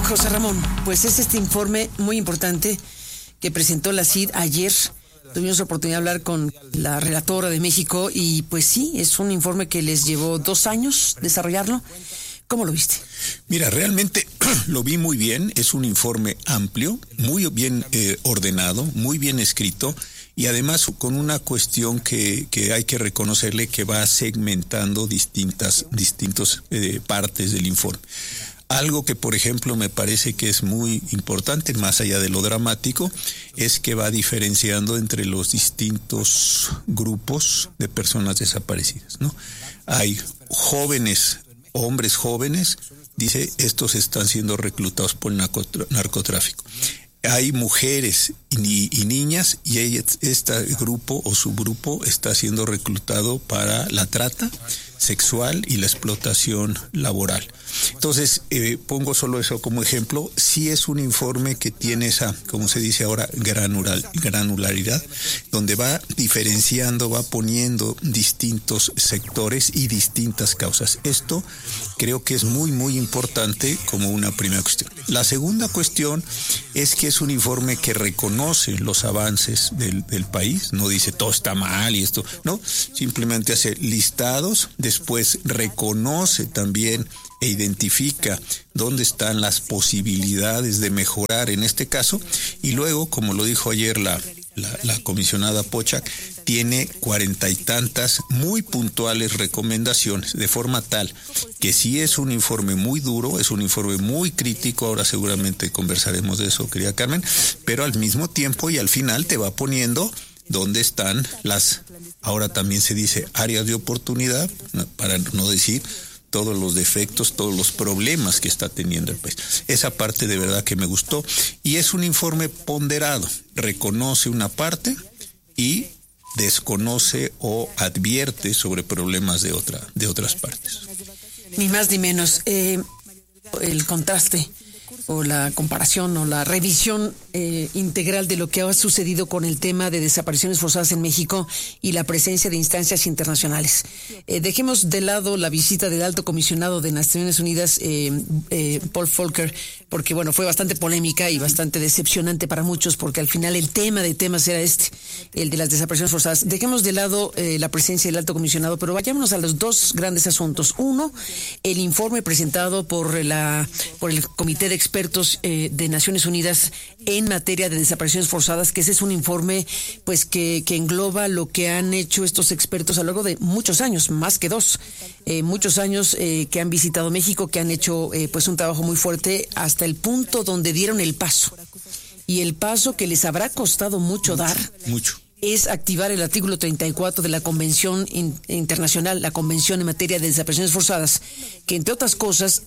José Ramón, pues es este informe muy importante que presentó la CID ayer. Tuvimos la oportunidad de hablar con la relatora de México y pues sí, es un informe que les llevó 2 años desarrollarlo. ¿Cómo lo viste? Mira, realmente lo vi muy bien. Es un informe amplio, muy bien ordenado, muy bien escrito y además con una cuestión que hay que reconocerle, que va segmentando distintas partes del informe. Algo que, por ejemplo, me parece que es muy importante, más allá de lo dramático, es que va diferenciando entre los distintos grupos de personas desaparecidas, ¿no? Hay jóvenes, hombres jóvenes, dice, estos están siendo reclutados por el narcotráfico. Hay mujeres y niñas y este grupo o subgrupo está siendo reclutado para la trata sexual y la explotación laboral. Entonces, pongo solo eso como ejemplo. Sí es un informe que tiene esa, como se dice ahora, granularidad, donde va diferenciando, va poniendo distintos sectores y distintas causas. Esto creo que es muy, muy importante como una primera cuestión. La segunda cuestión es que es un informe que reconoce los avances del país, no dice todo está mal y esto, no, simplemente hace listados, después reconoce también e identifica dónde están las posibilidades de mejorar en este caso, y luego, como lo dijo ayer la comisionada Pochak, tiene 40 y tantas muy puntuales recomendaciones, de forma tal que sí es un informe muy duro, es un informe muy crítico. Ahora seguramente conversaremos de eso, querida Carmen, pero al mismo tiempo y al final te va poniendo dónde están las, ahora también se dice, áreas de oportunidad, para no decir todos los defectos, todos los problemas que está teniendo el país. Esa parte de verdad que me gustó, y es un informe ponderado, reconoce una parte y desconoce o advierte sobre problemas de otras partes. Ni más ni menos. El contraste o la comparación o la revisión integral de lo que ha sucedido con el tema de desapariciones forzadas en México y la presencia de instancias internacionales. Dejemos de lado la visita del alto comisionado de Naciones Unidas, Paul Volcker, porque bueno, fue bastante polémica y bastante decepcionante para muchos, porque al final el tema de temas era el de las desapariciones forzadas. Dejemos de lado la presencia del alto comisionado, pero vayámonos a los 2 grandes asuntos. Uno, el informe presentado por el Comité de Expertos de Naciones Unidas en materia de desapariciones forzadas, que ese es un informe pues que engloba lo que han hecho estos expertos a lo largo de muchos años, más que 2, muchos años que han visitado México, que han hecho pues un trabajo muy fuerte hasta el punto donde dieron el paso. Y el paso que les habrá costado mucho dar es activar el artículo 34 de la Convención Internacional, la Convención en materia de desapariciones forzadas, que entre otras cosas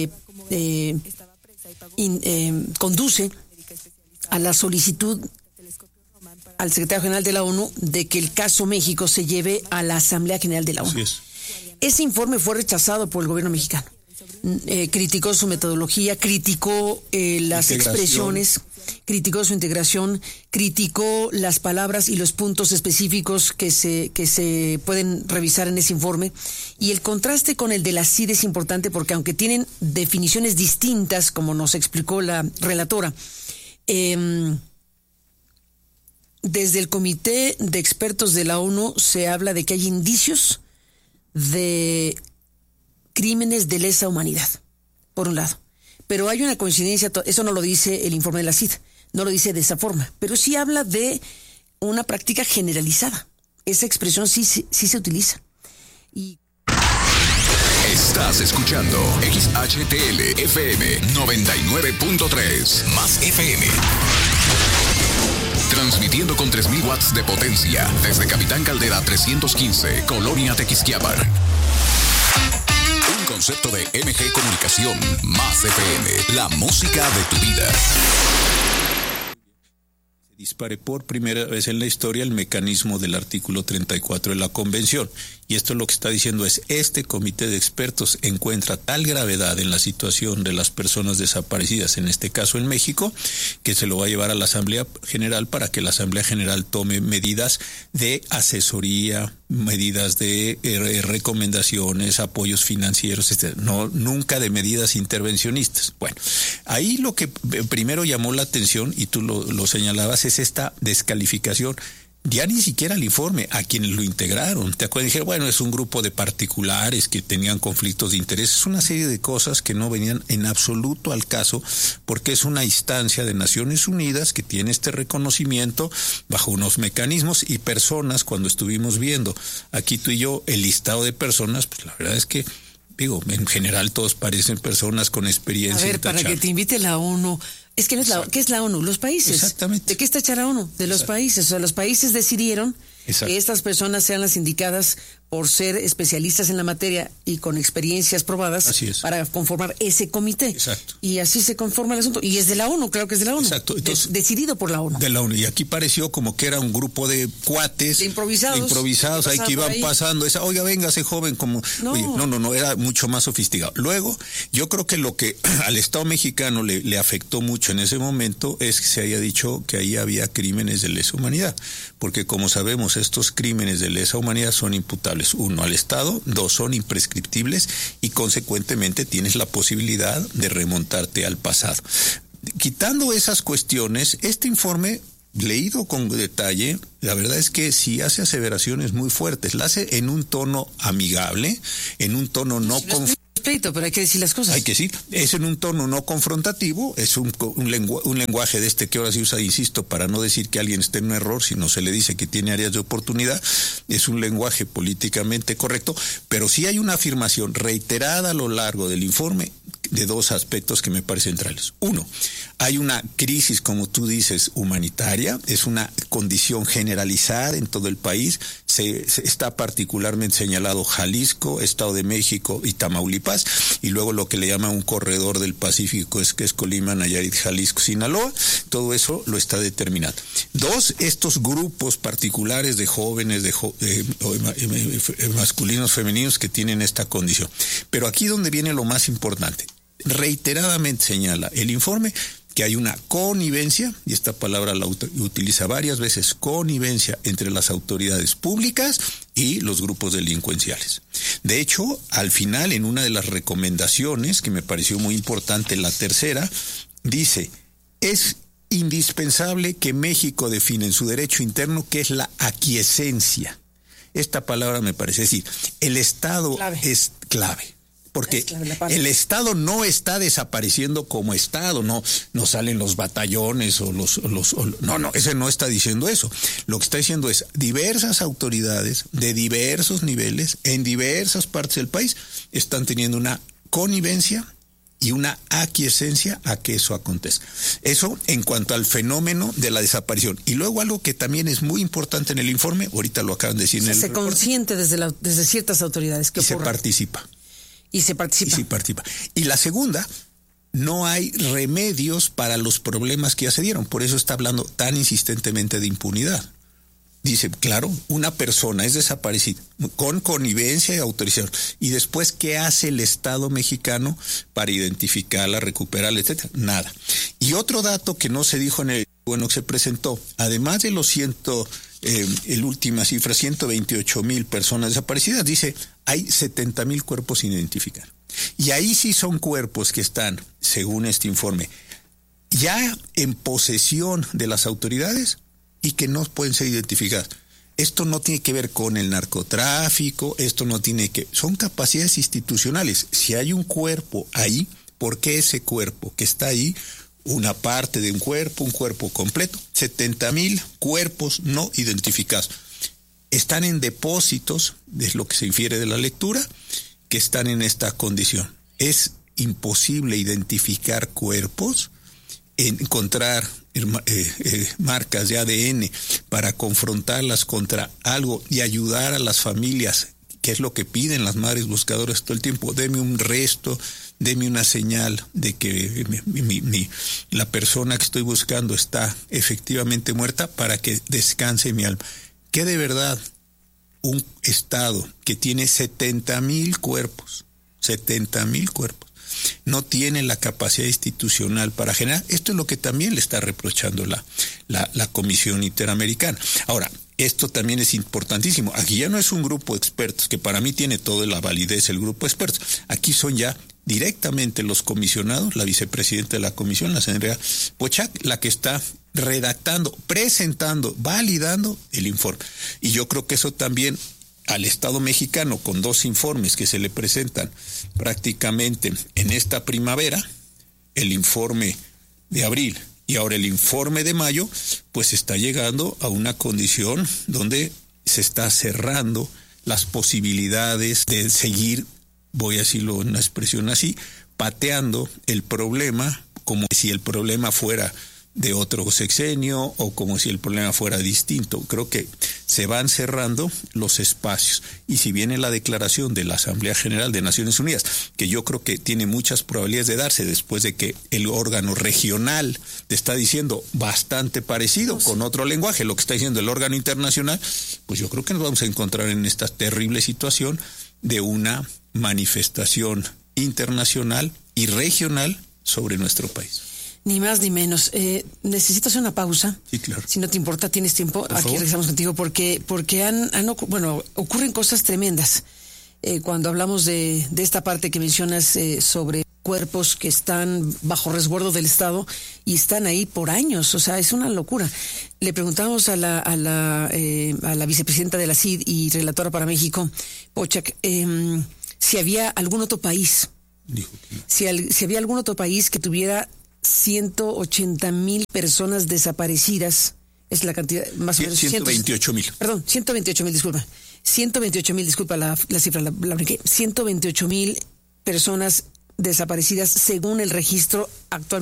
conduce a la solicitud al secretario general de la ONU de que el caso México se lleve a la Asamblea General de la ONU. Ese informe fue rechazado por el gobierno mexicano. Criticó su metodología, criticó las expresiones, criticó su integración, criticó las palabras y los puntos específicos que se pueden revisar en ese informe. Y el contraste con el de la CID es importante porque aunque tienen definiciones distintas, como nos explicó la relatora, desde el Comité de Expertos de la ONU se habla de que hay indicios de crímenes de lesa humanidad, por un lado. Pero hay una coincidencia, eso no lo dice el informe de la CID, no lo dice de esa forma, pero sí habla de una práctica generalizada. Esa expresión sí se utiliza. Estás escuchando XHTL FM 99.3 más FM. Transmitiendo con 3,000 watts de potencia desde Capitán Caldera 315, Colonia Tequisquiapan. Un concepto de MG Comunicación más FM, la música de tu vida. Dispare por primera vez en la historia el mecanismo del artículo 34 de la Convención. y esto lo que está diciendo es, este comité de expertos encuentra tal gravedad en la situación de las personas desaparecidas, en este caso en México, que se lo va a llevar a la Asamblea General para que la Asamblea General tome medidas de asesoría, medidas de recomendaciones, apoyos financieros, etc. No, nunca de medidas intervencionistas. Bueno, ahí lo que primero llamó la atención, y tú lo señalabas, es esta descalificación. Ya ni siquiera el informe, a quienes lo integraron. ¿Te acuerdas? Dijeron, bueno, es un grupo de particulares que tenían conflictos de intereses, una serie de cosas que no venían en absoluto al caso, porque es una instancia de Naciones Unidas que tiene este reconocimiento bajo unos mecanismos y personas. Cuando estuvimos viendo aquí tú y yo el listado de personas, pues la verdad es que, digo, en general todos parecen personas con experiencia. A ver, para que te invite la ONU. Es que no es ¿qué es la ONU? Los países. Exactamente. ¿De qué está hecha la ONU? De los países. O sea, los países decidieron que estas personas sean las indicadas por ser especialistas en la materia y con experiencias probadas para conformar ese comité. Exacto. Y así se conforma el asunto. Y es de la ONU, claro que es de la ONU. Exacto. Entonces, decidido por la ONU. De la ONU. Y aquí pareció como que era un grupo de cuates. De improvisados. Ahí que iban pasando. Oiga, véngase joven. Como, no. Oye, no, era mucho más sofisticado. Luego, yo creo que lo que al Estado mexicano le afectó mucho en ese momento es que se haya dicho que ahí había crímenes de lesa humanidad. Porque como sabemos, estos crímenes de lesa humanidad son imputables, uno, al Estado, dos, son imprescriptibles y consecuentemente tienes la posibilidad de remontarte al pasado. Quitando esas cuestiones, este informe, leído con detalle, la verdad es que sí hace aseveraciones muy fuertes, la hace en un tono amigable, en un tono no pero hay que decir las cosas. Hay que decir, es en un tono no confrontativo, es un lenguaje de este que ahora se usa, insisto, para no decir que alguien esté en un error, sino se le dice que tiene áreas de oportunidad, es un lenguaje políticamente correcto, pero sí hay una afirmación reiterada a lo largo del informe de dos aspectos que me parecen centrales. Uno, hay una crisis, como tú dices, humanitaria, es una condición generalizada en todo el país, se está particularmente señalado Jalisco, Estado de México y Tamaulipas, y luego lo que le llama un corredor del Pacífico, que es Colima, Nayarit, Jalisco, Sinaloa, todo eso lo está determinando. Dos, estos grupos particulares de jóvenes, masculinos, femeninos, que tienen esta condición. Pero aquí donde viene lo más importante, reiteradamente señala el informe que hay una connivencia, y esta palabra la utiliza varias veces, connivencia entre las autoridades públicas y los grupos delincuenciales. De hecho, al final, en una de las recomendaciones, que me pareció muy importante, la tercera, dice, es indispensable que México define en su derecho interno qué es la aquiescencia. Esta palabra me parece decir, el Estado es clave. Porque el Estado no está desapareciendo como Estado, no salen los batallones no, ese no está diciendo eso. Lo que está diciendo es diversas autoridades de diversos niveles en diversas partes del país están teniendo una connivencia y una aquiescencia a que eso acontezca. Eso en cuanto al fenómeno de la desaparición. Y luego algo que también es muy importante en el informe, ahorita lo acaban de decir en el reporte. Se consiente desde ciertas autoridades que se participa. Y se participa. Y la segunda, no hay remedios para los problemas que ya se dieron. Por eso está hablando tan insistentemente de impunidad. Dice, claro, una persona es desaparecida con connivencia y autorización. Y después, ¿qué hace el Estado mexicano para identificarla, recuperarla, etcétera? Nada. Y otro dato que no se dijo que se presentó, además de los el última cifra, 128,000 personas desaparecidas, dice, hay 70,000 cuerpos sin identificar. Y ahí sí son cuerpos que están, según este informe, ya en posesión de las autoridades y que no pueden ser identificados. Esto no tiene que ver con el narcotráfico, son capacidades institucionales. Si hay un cuerpo ahí, ¿por qué ese cuerpo que está ahí? Una parte de un cuerpo completo, 70,000 cuerpos no identificados. Están en depósitos, es lo que se infiere de la lectura, que están en esta condición. Es imposible identificar cuerpos, encontrar marcas de ADN para confrontarlas contra algo y ayudar a las familias, que es lo que piden las madres buscadoras todo el tiempo. Deme un resto, deme una señal de que la persona que estoy buscando está efectivamente muerta para que descanse mi alma. ¿Qué de verdad un estado que tiene 70,000 cuerpos, no tiene la capacidad institucional para generar. Esto es lo que también le está reprochando la Comisión Interamericana. Ahora, esto también es importantísimo. Aquí ya no es un grupo de expertos, que para mí tiene toda la validez el grupo de expertos. Aquí son ya directamente los comisionados, la vicepresidenta de la comisión, la señora Pochac, la que está redactando, presentando, validando el informe. Y yo creo que eso también al Estado mexicano, con 2 informes que se le presentan prácticamente en esta primavera, el informe de abril y ahora el informe de mayo, pues está llegando a una condición donde se está cerrando las posibilidades de seguir, voy a decirlo en una expresión así, pateando el problema como si el problema fuera de otro sexenio o como si el problema fuera distinto. Creo que se van cerrando los espacios. Y si viene la declaración de la Asamblea General de Naciones Unidas, que yo creo que tiene muchas probabilidades de darse después de que el órgano regional te está diciendo bastante parecido, con otro lenguaje, lo que está diciendo el órgano internacional, pues yo creo que nos vamos a encontrar en esta terrible situación de una manifestación internacional y regional sobre nuestro país. Ni más ni menos. Necesito hacer una pausa. Sí, claro. Si no te importa, tienes tiempo. Por Aquí favor. regresamos contigo porque ocurren cosas tremendas. Cuando hablamos de esta parte que mencionas sobre cuerpos que están bajo resguardo del Estado y están ahí por años, o sea, es una locura. Le preguntamos a la vicepresidenta de la CID y relatora para México, Pochac, si había algún otro país, Dijo que no. si había algún otro país que tuviera 180,000 personas desaparecidas, es la cantidad, más o menos. 128,000. Perdón, 128,000, disculpa. 128,000, disculpa la cifra, la brinqué. 128,000 personas desaparecidas según el registro actual.